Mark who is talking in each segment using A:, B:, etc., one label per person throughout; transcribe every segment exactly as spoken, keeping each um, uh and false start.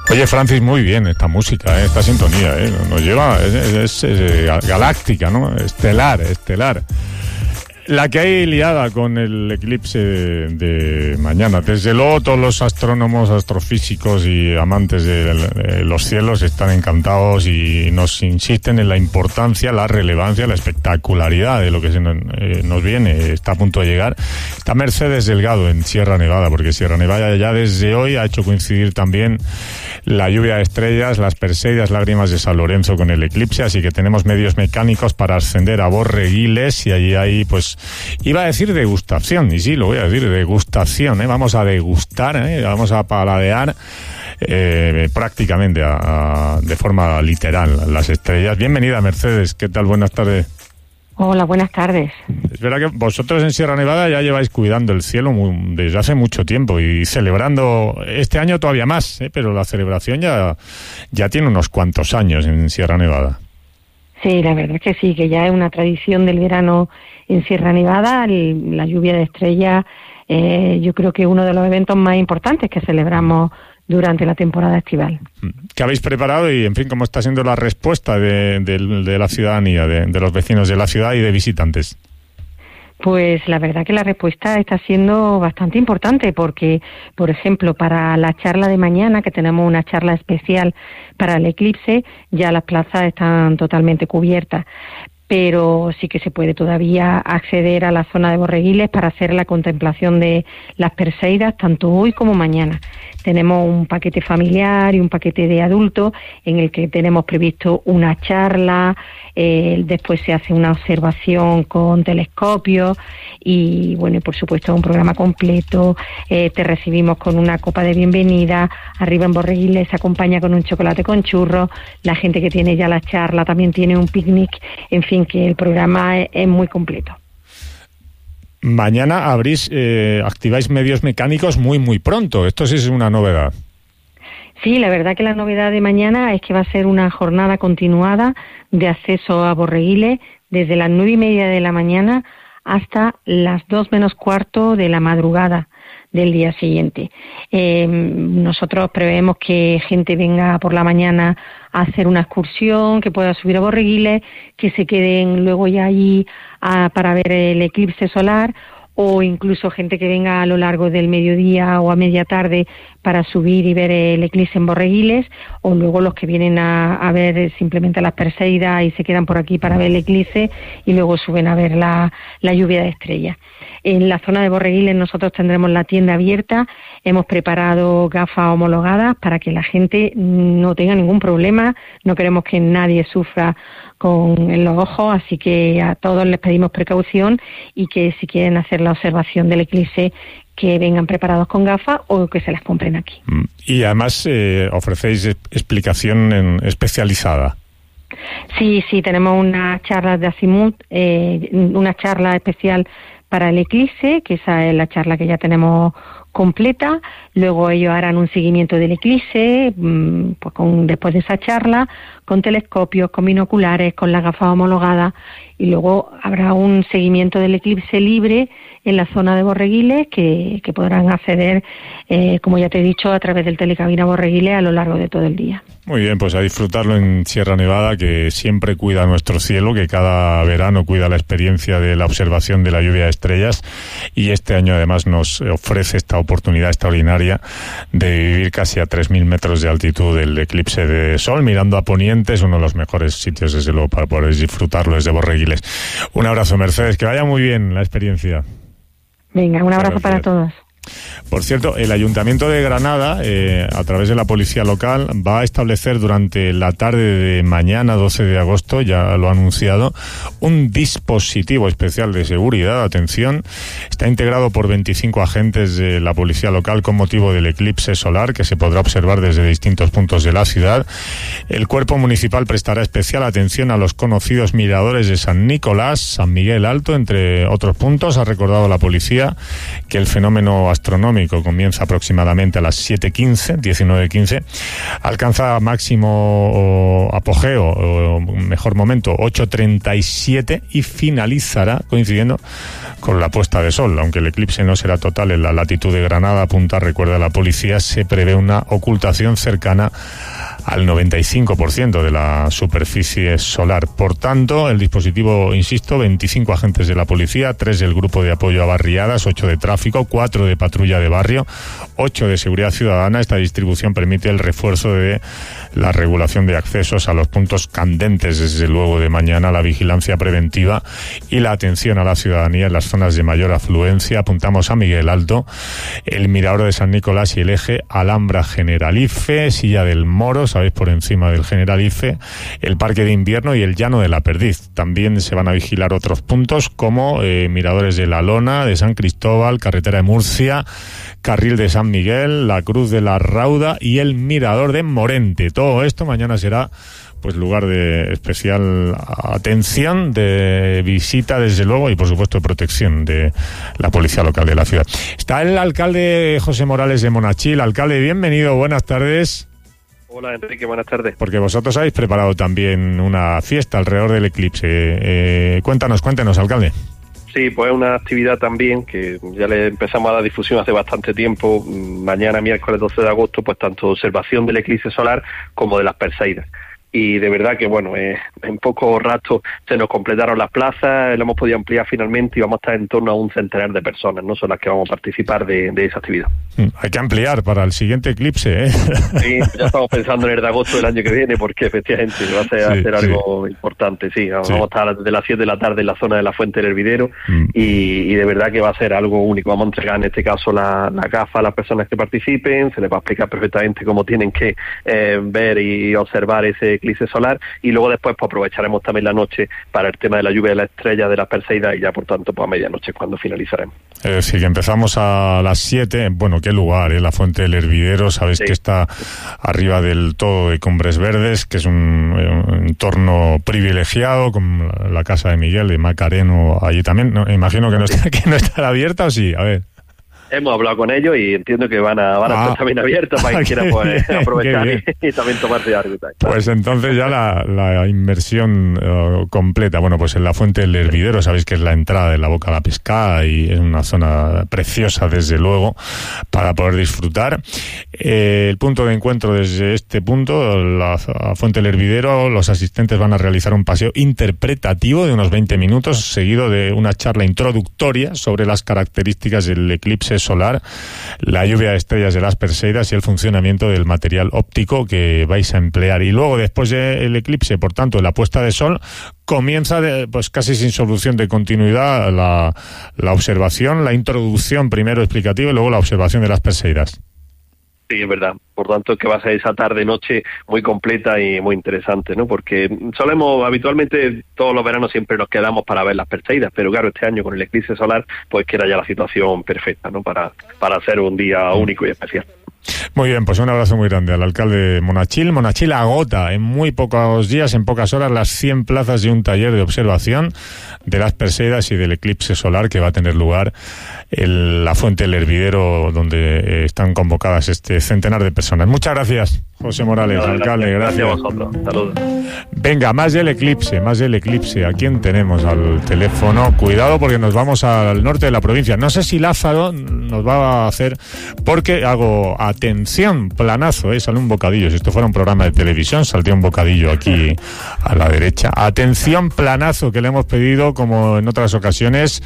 A: Oye, Francis, muy bien esta música, ¿eh? Esta sintonía, ¿eh? Nos lleva, es, es, es, es galáctica, ¿no? Estelar, estelar. La que hay liada con el eclipse de, de mañana. Desde luego todos los astrónomos, astrofísicos y amantes de, de los cielos están encantados y nos insisten en la importancia, la relevancia, la espectacularidad de lo que se nos, eh, nos viene. Está a punto de llegar. Está Mercedes Delgado en Sierra Nevada, porque Sierra Nevada ya desde hoy ha hecho coincidir también la lluvia de estrellas, las Perseidas lágrimas de San Lorenzo con el eclipse, así que tenemos medios mecánicos para ascender a Borreguiles y allí hay, pues, iba a decir degustación, y sí, lo voy a decir, degustación, ¿eh? Vamos a degustar, ¿eh? Vamos a paladear eh, prácticamente a, a, de forma literal las estrellas. Bienvenida, Mercedes, ¿qué tal? Buenas tardes.
B: Hola, buenas tardes.
A: Es verdad que vosotros en Sierra Nevada ya lleváis cuidando el cielo muy, desde hace mucho tiempo y celebrando este año todavía más, ¿eh? Pero la celebración ya, ya tiene unos cuantos años en Sierra Nevada.
B: Sí, la verdad que sí, que ya es una tradición del verano en Sierra Nevada. El, la lluvia de estrellas, eh, yo creo que es uno de los eventos más importantes que celebramos durante la temporada estival.
A: ¿Qué habéis preparado y, en fin, cómo está siendo la respuesta de, de, de la ciudadanía, de, de los vecinos de la ciudad y de visitantes?
B: Pues la verdad que la respuesta está siendo bastante importante porque, por ejemplo, para la charla de mañana, que tenemos una charla especial para el eclipse, ya las plazas están totalmente cubiertas, pero sí que se puede todavía acceder a la zona de Borreguiles para hacer la contemplación de las Perseidas, tanto hoy como mañana. Tenemos un paquete familiar y un paquete de adultos en el que tenemos previsto una charla, eh, después se hace una observación con telescopios y, bueno, y por supuesto un programa completo. Eh, te recibimos con una copa de bienvenida, arriba en Borreguiles se acompaña con un chocolate con churros, la gente que tiene ya la charla también tiene un picnic, en fin, que el programa es, es muy completo.
A: Mañana abrís, eh, activáis medios mecánicos muy, muy pronto. Esto sí es una novedad.
B: Sí, la verdad que la novedad de mañana es que va a ser una jornada continuada de acceso a Borreguiles desde las nueve y media de la mañana hasta las dos menos cuarto de la madrugada del día siguiente. Eh, nosotros preveemos que gente venga por la mañana a hacer una excursión, que pueda subir a Borreguiles, que se queden luego ya allí a, para ver el eclipse solar, o incluso gente que venga a lo largo del mediodía o a media tarde para subir y ver el eclipse en Borreguiles, o luego los que vienen a, a ver simplemente las Perseidas y se quedan por aquí para ver el eclipse y luego suben a ver la, la lluvia de estrellas. En la zona de Borreguiles nosotros tendremos la tienda abierta, hemos preparado gafas homologadas para que la gente no tenga ningún problema, no queremos que nadie sufra con en los ojos, así que a todos les pedimos precaución y que si quieren hacer la observación del eclipse que vengan preparados con gafas o que se las compren aquí.
A: Y además eh, ofrecéis explicación en, especializada.
B: Sí, sí, tenemos una charla de Azimut, eh, una charla especial para el eclipse, que esa es la charla que ya tenemos completa. Luego ellos harán un seguimiento del eclipse, pues con, después de esa charla, con telescopios, con binoculares, con las gafas homologadas, y luego habrá un seguimiento del eclipse libre en la zona de Borreguiles que, que podrán acceder, eh, como ya te he dicho, a través del telecabina Borreguiles a lo largo de todo el día.
A: Muy bien, pues a disfrutarlo en Sierra Nevada, que siempre cuida nuestro cielo, que cada verano cuida la experiencia de la observación de la lluvia de estrellas, y este año además nos ofrece esta oportunidad extraordinaria de vivir casi a tres mil metros de altitud del eclipse de sol, mirando a Poniente. Es uno de los mejores sitios, desde luego, para poder disfrutarlo desde Borreguiles. Un abrazo, Mercedes, que vaya muy bien la experiencia.
B: Venga, un abrazo para todos.
A: Por cierto, el Ayuntamiento de Granada, eh, a través de la Policía Local, va a establecer durante la tarde de mañana, doce de agosto, ya lo ha anunciado, un dispositivo especial de seguridad. Atención, está integrado por veinticinco agentes de la Policía Local con motivo del eclipse solar, que se podrá observar desde distintos puntos de la ciudad. El Cuerpo Municipal prestará especial atención a los conocidos miradores de San Nicolás, San Miguel Alto, entre otros puntos. Ha recordado la policía que el fenómeno máximo astronómico comienza aproximadamente a las siete quince, diecinueve quince, alcanza máximo apogeo, o mejor momento, ocho treinta y siete, y finalizará coincidiendo con la puesta de sol. Aunque el eclipse no será total en la latitud de Granada Punta, recuerda la policía, se prevé una ocultación cercana al noventa y cinco por ciento de la superficie solar. Por tanto, el dispositivo, insisto, veinticinco agentes de la policía, tres del grupo de apoyo a barriadas, ocho de tráfico, cuatro de patrulla de barrio, ocho de seguridad ciudadana. Esta distribución permite el refuerzo de la regulación de accesos a los puntos candentes, desde luego, de mañana, la vigilancia preventiva y la atención a la ciudadanía en las zonas de mayor afluencia. Apuntamos a Miguel Alto, el Mirador de San Nicolás y el eje Alhambra Generalife, Silla del Moro, sabéis, por encima del Generalife, el Parque de Invierno y el Llano de la Perdiz. También se van a vigilar otros puntos como eh, miradores de La Lona, de San Cristóbal, carretera de Murcia, Carril de San Miguel, la Cruz de la Rauda y el Mirador de Morente. Todo esto mañana será pues lugar de especial atención, de visita, desde luego, y por supuesto de protección de la policía local de la ciudad. Está el alcalde José Morales de Monachil. Alcalde, bienvenido, buenas tardes.
C: Hola Enrique, buenas tardes.
A: Porque vosotros habéis preparado también una fiesta alrededor del eclipse. Eh, cuéntanos, cuéntenos, alcalde.
C: Sí, pues es una actividad también que ya le empezamos a dar difusión hace bastante tiempo. Mañana, miércoles doce de agosto, pues tanto observación del eclipse solar como de las Perseidas. Y de verdad que, bueno, eh, en poco rato se nos completaron las plazas, lo hemos podido ampliar finalmente y vamos a estar en torno a un centenar de personas, ¿no? Son las que vamos a participar de, de esa actividad.
A: Hay que ampliar para el siguiente eclipse, ¿eh?
C: Sí, ya estamos pensando en el de agosto del año que viene, porque efectivamente va a ser, sí, hacer algo sí. importante, sí. Vamos sí. a estar desde las siete de la tarde en la zona de la Fuente del Hervidero mm. y, y de verdad que va a ser algo único. Vamos a entregar en este caso la, la gafa a las personas que participen, se les va a explicar perfectamente cómo tienen que eh, ver y observar ese eclipse solar, y luego después pues aprovecharemos también la noche para el tema de la lluvia de las estrellas, de las Perseidas, y ya por tanto pues a medianoche es cuando finalizaremos.
A: Es decir, que empezamos a las siete, bueno, qué lugar, ¿eh? La Fuente del Hervidero, sabéis sí. que está arriba del todo de Cumbres Verdes, que es un, un entorno privilegiado, con la casa de Miguel, de Macareno, allí también, no, imagino que no, está, que no estará abierta, ¿o sí? A ver.
C: Hemos hablado con ellos y entiendo que van a, van a ah, estar también abiertos para que quieran pues, aprovechar y, y también tomarse algo.
A: Pues entonces ya la, la inmersión uh, completa. Bueno, pues en la Fuente del Hervidero, sabéis que es la entrada de la Boca de la Pescada y es una zona preciosa, desde luego, para poder disfrutar. Eh, el punto de encuentro desde este punto, la, la Fuente del Hervidero, los asistentes van a realizar un paseo interpretativo de unos veinte minutos, seguido de una charla introductoria sobre las características del eclipse solar, la lluvia de estrellas de las Perseidas y el funcionamiento del material óptico que vais a emplear. Y luego, después del eclipse, por tanto, la puesta de sol, comienza de, pues casi sin solución de continuidad la, la observación, la introducción primero explicativa y luego la observación de las Perseidas.
C: Sí, es verdad. Por tanto, que va a ser esa tarde-noche muy completa y muy interesante, ¿no? Porque solemos, habitualmente, todos los veranos siempre nos quedamos para ver las Perseidas, pero claro, este año con el eclipse solar, pues que era ya la situación perfecta, ¿no? Para, para hacer un día único y especial.
A: Muy bien, pues un abrazo muy grande al alcalde de Monachil. Monachil agota en muy pocos días, en pocas horas, las cien plazas de un taller de observación de las Perseidas y del eclipse solar que va a tener lugar en la Fuente del Hervidero, donde están convocadas este centenar de personas. Muchas gracias, José Morales, no, alcalde. Gracias.
C: Gracias a vosotros. Saludos.
A: Venga, más del eclipse, más del eclipse. ¿A quién tenemos al teléfono? Cuidado, porque nos vamos al norte de la provincia. No sé si Lázaro nos va a hacer, porque hago atención, planazo, ¿eh? Sale un bocadillo. Si esto fuera un programa de televisión, saldría un bocadillo aquí a la derecha. Atención, planazo, que le hemos pedido, como en otras ocasiones,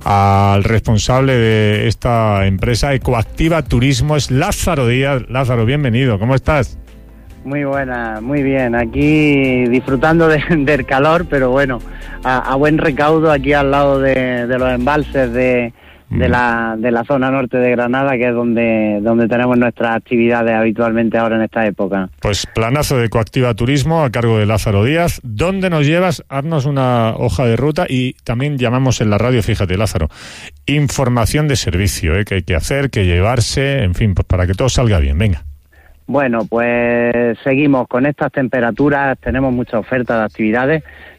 A: al responsable de esta empresa, Ecoactiva Turismo, es Lázaro Díaz. Lázaro, bienvenido. ¿Cómo estás?
D: Muy buena, muy bien. Aquí disfrutando de, del calor, pero bueno, a, a buen recaudo aquí al lado de, de los embalses de, de, mm. la, de la zona norte de Granada, que es donde, donde tenemos nuestras actividades habitualmente ahora en esta época.
A: Pues planazo de Ecoactiva Turismo a cargo de Lázaro Díaz. ¿Dónde nos llevas? Haznos una hoja de ruta y también llamamos en la radio, fíjate, Lázaro, información de servicio, ¿eh? Que hay que hacer, que llevarse, en fin, pues para que todo salga bien. Venga.
D: Bueno, pues seguimos con estas temperaturas, tenemos muchas ofertas de actividades.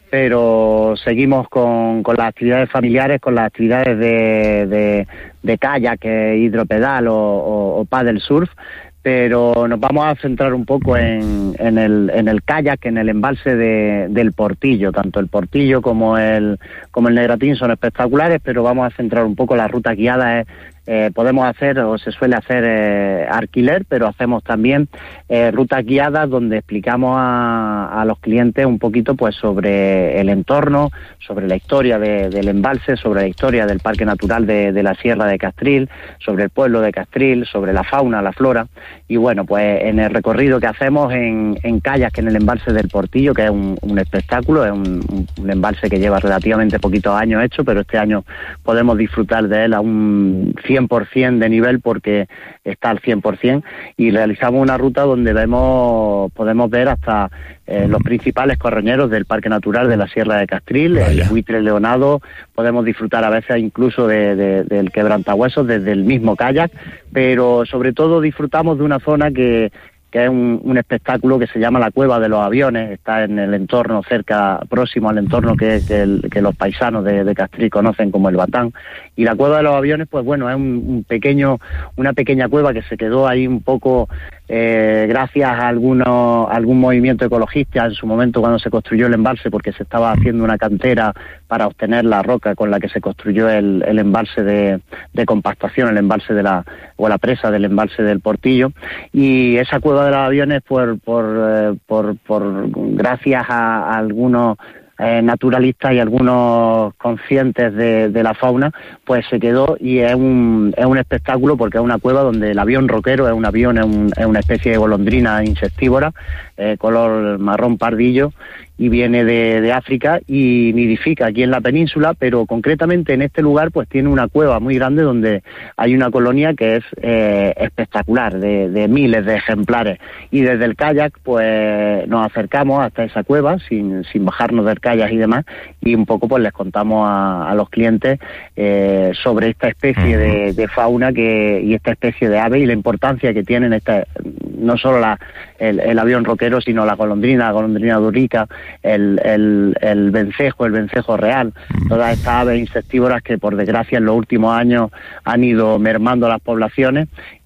D: pero seguimos con, con las actividades familiares, con las actividades de, de, de kayak, hidropedal o, o, o paddle surf, pero nos vamos a centrar un poco en, en, el, en el kayak, en el embalse de, del Portillo. Tanto el Portillo como el, como el Negratín son espectaculares, pero vamos a centrar un poco las rutas guiadas. Eh, podemos hacer, o se suele hacer, eh, alquiler, pero hacemos también eh, rutas guiadas donde explicamos a, a los clientes un poquito pues sobre el entorno, sobre la historia de, del embalse, sobre la historia del Parque Natural de, de la Sierra de Castril, sobre el pueblo de Castril, sobre la fauna, la flora. Y bueno, pues en el recorrido que hacemos en, en kayak en el embalse del Portillo, que es un, un espectáculo, es un, un embalse que lleva relativamente poquitos años hecho, pero este año podemos disfrutar de él a un cien por ciento de nivel porque está al cien por ciento, y realizamos una ruta donde vemos podemos ver hasta eh, los principales corroñeros del Parque Natural de la Sierra de Castril, Vaya. el buitre leonado, podemos disfrutar a veces incluso de, de, del quebrantahuesos desde el mismo kayak, pero sobre todo disfrutamos de una zona que que es un, un espectáculo que se llama la Cueva de los Aviones, está en el entorno cerca, próximo al entorno que, que, el, que los paisanos de, de Castril conocen como el Batán. Y la Cueva de los Aviones, pues bueno, es un, un pequeño, una pequeña cueva que se quedó ahí un poco eh, gracias a algunos, algún movimiento ecologista en su momento cuando se construyó el embalse, porque se estaba haciendo una cantera para obtener la roca con la que se construyó el, el embalse de, de compactación, el embalse de la, o la presa del embalse del Portillo. Y esa cueva de los Aviones, por por eh, por, por gracias a, a algunos eh, naturalistas y algunos conscientes de, de la fauna, pues se quedó, y es un es un espectáculo porque es una cueva donde el avión roquero es un avión, es, un, es una especie de golondrina insectívora, eh, color marrón pardillo, y viene de, de África y nidifica aquí en la península, pero concretamente en este lugar pues tiene una cueva muy grande donde hay una colonia que es eh, espectacular, de, de miles de ejemplares, y desde el kayak pues nos acercamos hasta esa cueva sin, sin bajarnos del kayak y demás, y un poco pues les contamos a, a los clientes eh, sobre esta especie de, de fauna que y esta especie de ave y la importancia que tienen esta, no solo la, el, el avión roquero, sino la golondrina, la golondrina durica, el, el, el vencejo, el vencejo real, todas estas aves insectívoras que por desgracia en los últimos años han ido mermando las poblaciones,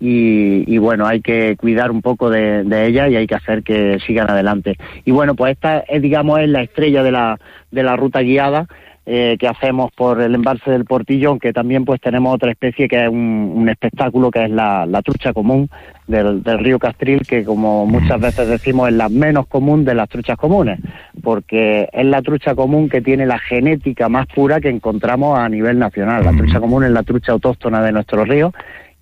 D: y, y bueno, hay que cuidar un poco de, de ellas y hay que hacer que sigan adelante. Y bueno, pues esta es, digamos, es la estrella de la, de la ruta guiada Eh, que hacemos por el embalse del Portillo, aunque también pues tenemos otra especie que es un, un espectáculo, que es la, la trucha común del, del río Castril, que como muchas veces decimos es la menos común de las truchas comunes, porque es la trucha común que tiene la genética más pura que encontramos a nivel nacional. La trucha común es la trucha autóctona de nuestro río,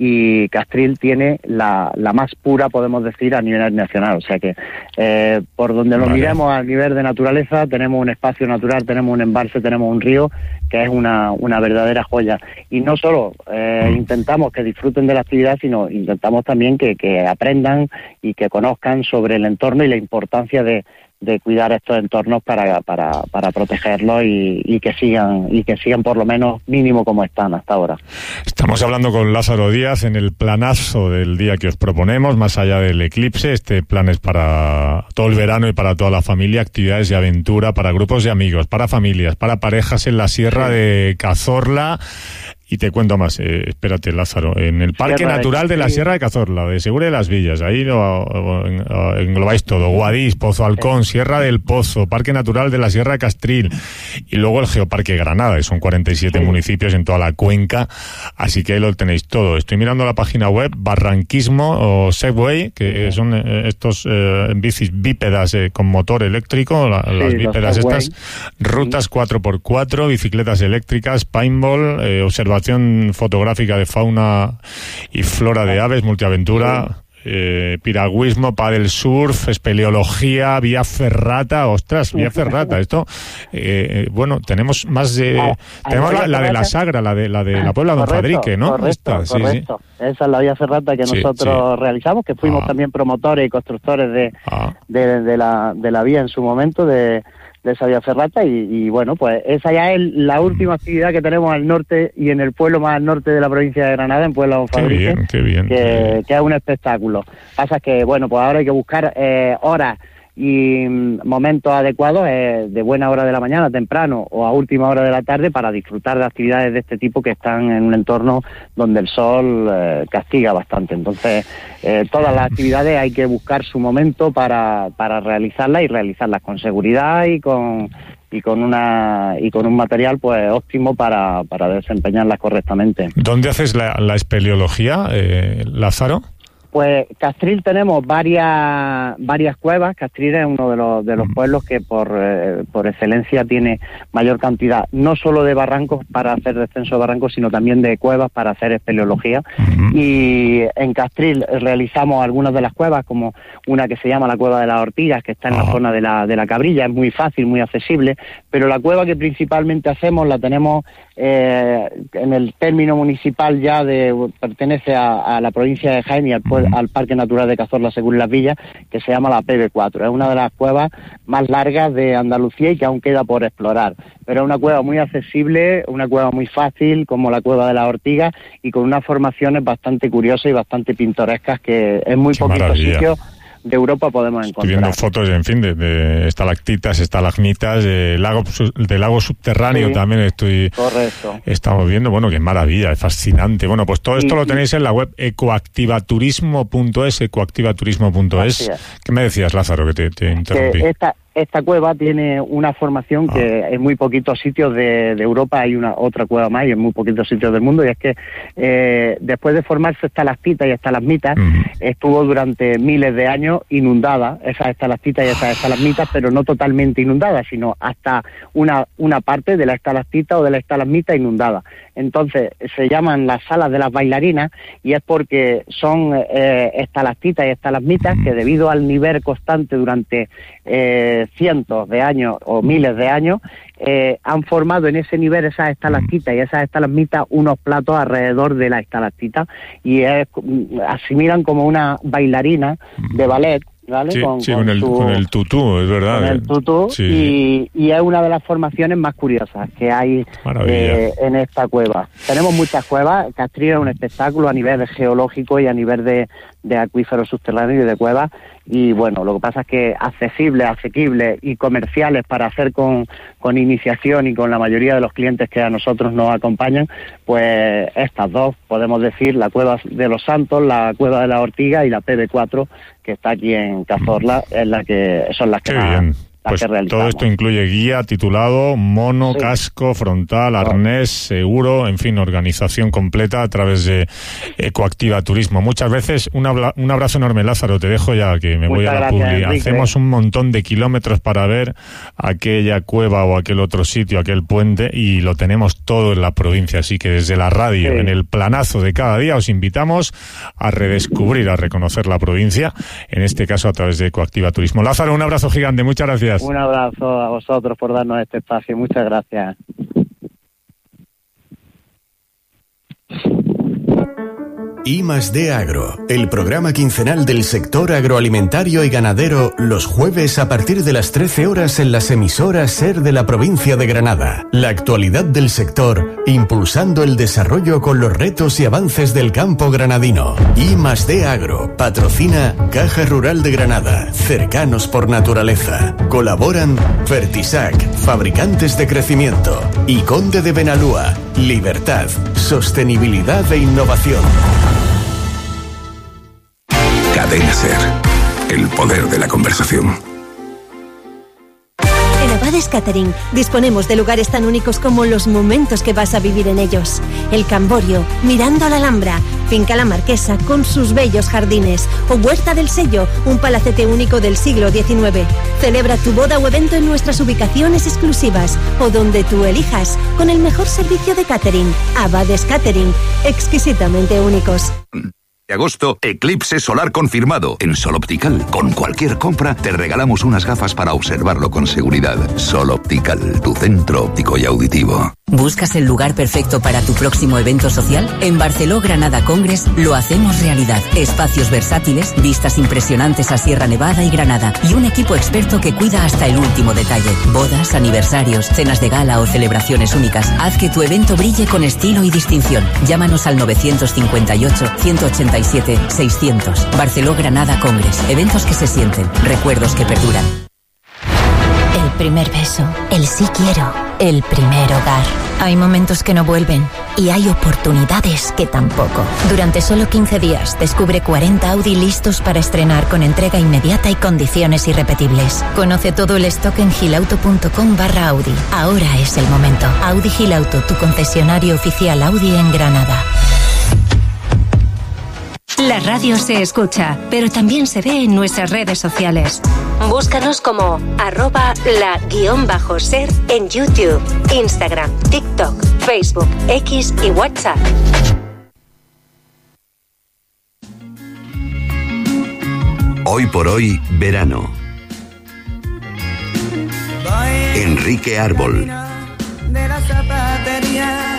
D: y Castril tiene la, la más pura, podemos decir, a nivel nacional. O sea que eh, por donde lo vale. miremos a nivel de naturaleza, tenemos un espacio natural, tenemos un embalse, tenemos un río que es una, una verdadera joya. Y no solo eh, intentamos que disfruten de la actividad, sino intentamos también que, que aprendan y que conozcan sobre el entorno y la importancia de de cuidar estos entornos para para para protegerlos y, y que sigan y que sigan por lo menos mínimo como están hasta ahora.
A: Estamos hablando con Lázaro Díaz en el planazo del día que os proponemos, más allá del eclipse. Este plan es para todo el verano y para toda la familia, actividades de aventura para grupos de amigos, para familias, para parejas en la Sierra sí. de Cazorla. Y te cuento más, eh, espérate, Lázaro, en el Parque Sierra Natural de, de la Sierra de Cazorla, de Segura de las Villas, ahí lo, lo englobáis todo, Guadix, Pozo Halcón, Sierra del Pozo, Parque Natural de la Sierra de Castril, y luego el Geoparque Granada, que son cuarenta y siete sí. municipios en toda la cuenca, así que ahí lo tenéis todo. Estoy mirando la página web, Barranquismo o Segway, que son eh, estos eh, bicis bípedas eh, con motor eléctrico, la, sí, las bípedas estas, rutas cuatro por cuatro, bicicletas eléctricas, paintball, eh, observación fotográfica de fauna y flora de aves, multiaventura, eh, piragüismo, paddle surf, espeleología, vía ferrata, ostras, vía ferrata, esto, eh, bueno, tenemos más de, ah, tenemos la, la de la Sagra, la de la de la Puebla de Don Fadrique, ¿no?
D: Correcto, Esta, sí, correcto. Sí. Esa es la vía ferrata que sí, nosotros sí. realizamos, que fuimos ah. también promotores y constructores de, ah. de, de la de la vía en su momento, de de esa vía ferrata, y, y bueno, pues esa ya es la última actividad que tenemos al norte y en el pueblo más al norte de la provincia de Granada, en Puebla de Don Fadrique,
A: qué bien, qué bien,
D: que,
A: qué bien.
D: que es un espectáculo. Pasa que, bueno, pues ahora hay que buscar eh, horas y momentos adecuados eh, de buena hora de la mañana, temprano o a última hora de la tarde para disfrutar de actividades de este tipo que están en un entorno donde el sol eh, castiga bastante. Entonces, eh, todas las actividades hay que buscar su momento para, para realizarlas y realizarlas con seguridad y con y con una y con un material pues óptimo para, para desempeñarlas correctamente.
A: ¿Dónde haces la, la espeleología, eh, Lázaro?
D: Pues Castril tenemos varias varias cuevas. Castril es uno de los de los pueblos que por eh, por excelencia tiene mayor cantidad, no solo de barrancos para hacer descenso de barrancos, sino también de cuevas para hacer espeleología. Uh-huh. Y en Castril realizamos algunas de las cuevas, como una que se llama la Cueva de las Ortigas, que está en uh-huh. la zona de la de la Cabrilla. Es muy fácil, muy accesible, pero la cueva que principalmente hacemos la tenemos eh, en el término municipal ya de pertenece a, a la provincia de Jaén y al pueblo al Parque Natural de Cazorla, según las villas, que se llama la P B cuatro. Es una de las cuevas más largas de Andalucía y que aún queda por explorar. Pero es una cueva muy accesible, una cueva muy fácil, como la Cueva de las Ortigas, y con unas formaciones bastante curiosas y bastante pintorescas que en muy poquitos sitios de Europa podemos encontrar.
A: Estoy viendo fotos, en fin, de, de estalactitas, estalagmitas, de lago, de lago subterráneo sí, también estoy...
D: Correcto.
A: Estamos viendo, bueno, qué maravilla, es fascinante. Bueno, pues todo esto y, lo tenéis en la web ecoactivaturismo punto es, ecoactivaturismo punto es. ¿Qué me decías, Lázaro, que te, te interrumpí?
D: Que esta, esta cueva tiene una formación ah. que en muy poquitos sitios de, de Europa hay una otra cueva más y en muy poquitos sitios del mundo, y es que eh, después de formarse estalactitas y estalagmitas, uh-huh. estuvo durante miles de años inundada, esas estalactitas y esas estalagmitas, pero no totalmente inundadas, sino hasta una, una parte de la estalactita o de la estalagmita inundada. Entonces se llaman las salas de las bailarinas, y es porque son eh, estalactitas y estalagmitas que, debido al nivel constante durante eh, cientos de años o miles de años, eh, han formado en ese nivel esas estalactitas y esas estalagmitas unos platos alrededor de la estalactita, y es, asimilan como una bailarina de ballet, ¿vale?
A: Sí,
D: con,
A: sí,
D: con,
A: con, el,
D: su,
A: con el tutú, es verdad.
D: Con el tutú, sí. y, y es una de las formaciones más curiosas que hay eh, en esta cueva. Tenemos muchas cuevas. Castril es un espectáculo a nivel geológico y a nivel de, de acuíferos subterráneos y de cuevas, y bueno, lo que pasa es que accesibles, asequibles y comerciales para hacer con, con iniciación y con la mayoría de los clientes que a nosotros nos acompañan, pues estas dos, podemos decir, la Cueva de los Santos, la Cueva de la Ortiga y la P B cuatro, que está aquí en Cazorla, es la que son las que
A: Qué
D: más...
A: bien. Pues todo esto incluye guía titulado, mono, sí. casco, frontal, arnés, seguro, en fin, organización completa a través de Ecoactiva Turismo. Muchas veces, un, abla, un abrazo enorme, Lázaro, te dejo ya que me Muchas voy a la publi. Hacemos un montón de kilómetros para ver aquella cueva o aquel otro sitio, aquel puente, y lo tenemos todo en la provincia, así que desde la radio, sí. en el planazo de cada día, os invitamos a redescubrir, a reconocer la provincia, en este caso a través de Ecoactiva Turismo. Lázaro, un abrazo gigante, muchas gracias.
D: Un abrazo a vosotros por darnos este espacio. Muchas gracias.
E: I más D Agro, el programa quincenal del sector agroalimentario y ganadero, los jueves a partir de las trece horas en las emisoras SER de la provincia de Granada. La actualidad del sector, impulsando el desarrollo con los retos y avances del campo granadino. I más D Agro, patrocina Caja Rural de Granada, cercanos por naturaleza. Colaboran Fertisac, fabricantes de crecimiento, y Conde de Benalúa, libertad, sostenibilidad e innovación.
F: Cadena SER, el poder de la conversación.
G: En Abades Catering disponemos de lugares tan únicos como los momentos que vas a vivir en ellos. El Camborio, mirando a la Alhambra, Finca La Marquesa con sus bellos jardines, o Huerta del Sello, un palacete único del siglo diecinueve. Celebra tu boda o evento en nuestras ubicaciones exclusivas o donde tú elijas, con el mejor servicio de catering. Abades Catering, exquisitamente únicos.
F: De agosto, eclipse solar confirmado. En Sol Optical, con cualquier compra, te regalamos unas gafas para observarlo con seguridad. Sol Optical, tu centro óptico y auditivo.
H: ¿Buscas el lugar perfecto para tu próximo evento social? En Barceló Granada Congress lo hacemos realidad. Espacios versátiles, vistas impresionantes a Sierra Nevada y Granada, y un equipo experto que cuida hasta el último detalle. Bodas, aniversarios, cenas de gala o celebraciones únicas. Haz que tu evento brille con estilo y distinción. Llámanos al novecientos cincuenta y ocho, ciento ochenta y y siete, seiscientos. Barceló Granada Congress. Eventos que se sienten, recuerdos que perduran.
I: El primer beso, el sí quiero, el primer hogar. Hay momentos que no vuelven y hay oportunidades que tampoco. Durante solo quince días descubre cuarenta Audi listos para estrenar con entrega inmediata y condiciones irrepetibles. Conoce todo el stock en gilauto.com barra Audi. Ahora es el momento. Audi Gilauto, tu concesionario oficial Audi en Granada.
J: La radio se escucha, pero también se ve en nuestras redes sociales. Búscanos como arroba la guión bajo ser en YouTube, Instagram, TikTok, Facebook, X y WhatsApp.
F: Hoy por hoy, verano. Enrique Árbol.
K: De la zapatería.